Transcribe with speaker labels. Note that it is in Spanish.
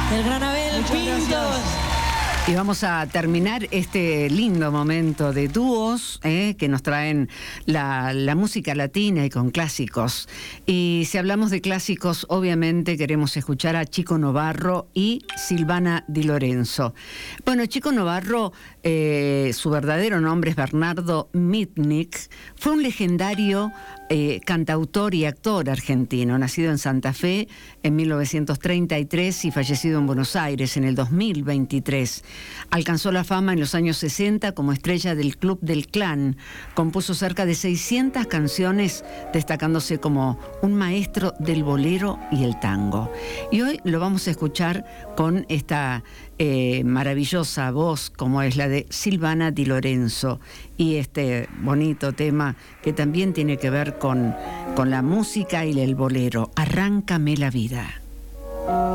Speaker 1: El gran Abel Pintos.
Speaker 2: Y vamos a terminar este lindo momento de dúos que nos traen la música latina y con clásicos. Y si hablamos de clásicos, obviamente queremos escuchar a Chico Novarro y Silvana Di Lorenzo. Bueno, Chico Novarro, su verdadero nombre es Bernardo Mitnick, fue un legendario cantautor y actor argentino, nacido en Santa Fe en 1933 y fallecido en Buenos Aires en el 2023. Alcanzó la fama en los años 60 como estrella del Club del Clan. Compuso cerca de 600 canciones, destacándose como un maestro del bolero y el tango. Y hoy lo vamos a escuchar con esta maravillosa voz como es la de Silvana Di Lorenzo y este bonito tema que también tiene que ver con la música y el bolero. Arráncame la vida.